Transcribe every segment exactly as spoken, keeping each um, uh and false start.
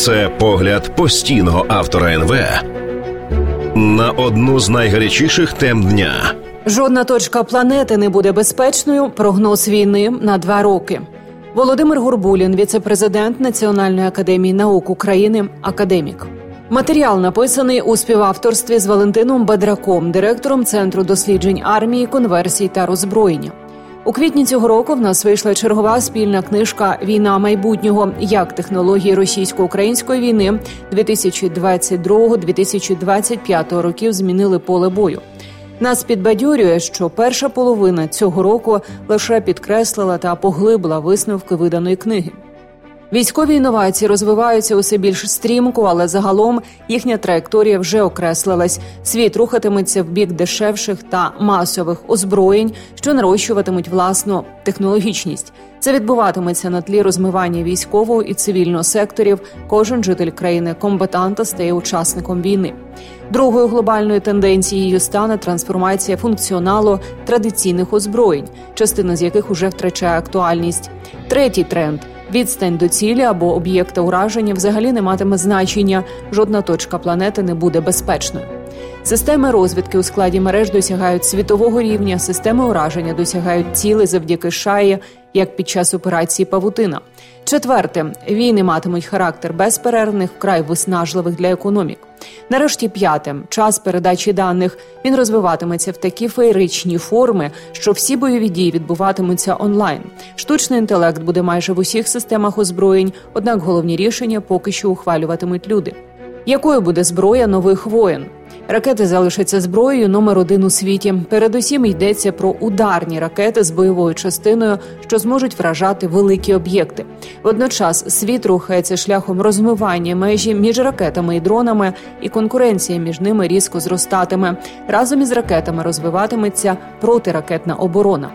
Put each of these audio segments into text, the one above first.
Це погляд постійного автора ен ве на одну з найгарячіших тем дня. Жодна точка планети не буде безпечною. Прогноз війни на два роки. Володимир Горбулін, віце-президент Національної академії наук України, академік. Матеріал написаний у співавторстві з Валентином Бадраком, директором Центру досліджень армії, конверсій та роззброєння. У квітні цього року в нас вийшла чергова спільна книжка «Війна майбутнього. Як технології російсько-української війни дві тисячі двадцять другого - дві тисячі двадцять п'ятого років змінили поле бою». Нас підбадьорює, що перша половина цього року лише підкреслила та поглибила висновки виданої книги. Військові інновації розвиваються усе більш стрімко, але загалом їхня траєкторія вже окреслилась. Світ рухатиметься в бік дешевших та масових озброєнь, що нарощуватимуть власну технологічність. Це відбуватиметься на тлі розмивання військового і цивільного секторів. Кожен житель країни-комбатанта стає учасником війни. Другою глобальною тенденцією стане трансформація функціоналу традиційних озброєнь, частина з яких уже втрачає актуальність. Третій тренд – відстань до цілі або об'єкта ураження взагалі не матиме значення, жодна точка планети не буде безпечною. Системи розвідки у складі мереж досягають світового рівня, системи ураження досягають цілей завдяки шаї, як під час операції «Павутина». Четверте. Війни матимуть характер безперервних, вкрай виснажливих для економік. Нарешті п'яте. Час передачі даних. Він розвиватиметься в такі феєричні форми, що всі бойові дії відбуватимуться онлайн. Штучний інтелект буде майже в усіх системах озброєнь, однак головні рішення поки що ухвалюватимуть люди. Якою буде зброя нових воєн? Ракети залишаться зброєю номер один у світі. Передусім йдеться про ударні ракети з бойовою частиною, що зможуть вражати великі об'єкти. Водночас світ рухається шляхом розмивання межі між ракетами і дронами, і конкуренція між ними різко зростатиме. Разом із ракетами розвиватиметься протиракетна оборона.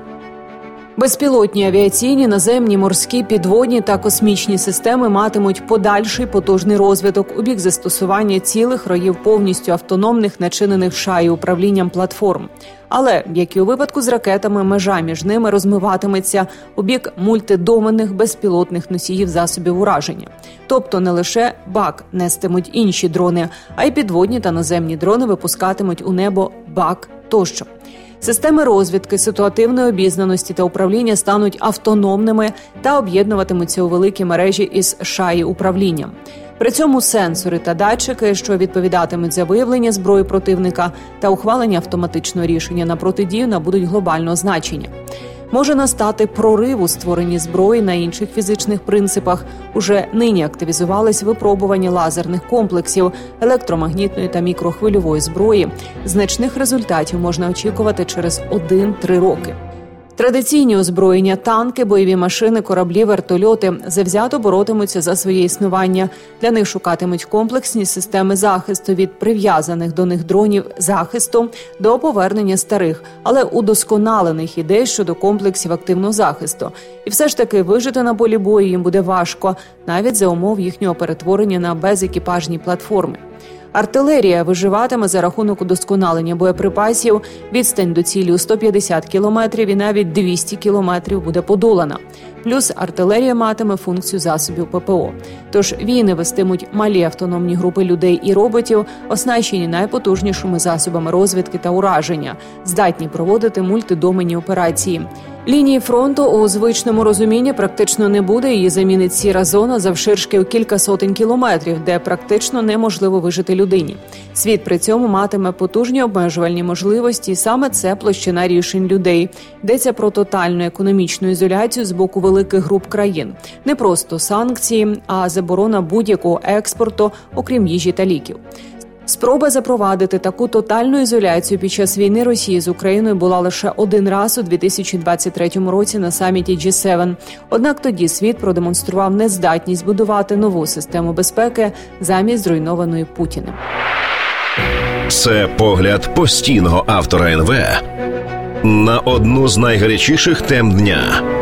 Безпілотні авіаційні, наземні, морські, підводні та космічні системи матимуть подальший потужний розвиток у бік застосування цілих роїв повністю автономних, начинених шаї управлінням платформ. Але, як і у випадку з ракетами, межа між ними розмиватиметься у бік мультидоменних безпілотних носіїв засобів ураження. Тобто не лише БАК нестимуть інші дрони, а й підводні та наземні дрони випускатимуть у небо БАК тощо. Системи розвідки, ситуативної обізнаності та управління стануть автономними та об'єднуватимуться у великій мережі із шаї управлінням. При цьому сенсори та датчики, що відповідатимуть за виявлення зброї противника та ухвалення автоматичного рішення на протидію, набудуть глобального значення. Може настати прорив у створенні зброї на інших фізичних принципах. Уже нині активізувались випробування лазерних комплексів, електромагнітної та мікрохвильової зброї. Значних результатів можна очікувати через один-три роки. Традиційні озброєння, танки, бойові машини, кораблі, вертольоти завзято боротимуться за своє існування. Для них шукатимуть комплексні системи захисту від прив'язаних до них дронів захисту до повернення старих, але удосконалених ідей щодо комплексів активного захисту. І все ж таки вижити на полі бою їм буде важко, навіть за умов їхнього перетворення на безекіпажні платформи. Артилерія виживатиме за рахунок удосконалення боєприпасів, відстань до цілі у сто п'ятдесят кілометрів і навіть двісті кілометрів буде подолана. Плюс артилерія матиме функцію засобів ППО. Тож війни вестимуть малі автономні групи людей і роботів, оснащені найпотужнішими засобами розвідки та ураження, здатні проводити мультидоменні операції. Лінії фронту у звичному розумінні практично не буде, її замінить сіра зона завширшки у кілька сотень кілометрів, де практично неможливо вижити людині. Світ при цьому матиме потужні обмежувальні можливості, і саме це площина рішень людей. Йдеться про тотальну економічну ізоляцію з боку великих груп країн. Не просто санкції, а заборона будь-якого експорту, окрім їжі та ліків. Спроба запровадити таку тотальну ізоляцію під час війни Росії з Україною була лише один раз у дві тисячі двадцять третьому році на саміті джі севен. Однак тоді світ продемонстрував нездатність будувати нову систему безпеки замість зруйнованої Путіним. Це погляд постійного автора ен ве на одну з найгарячіших тем дня.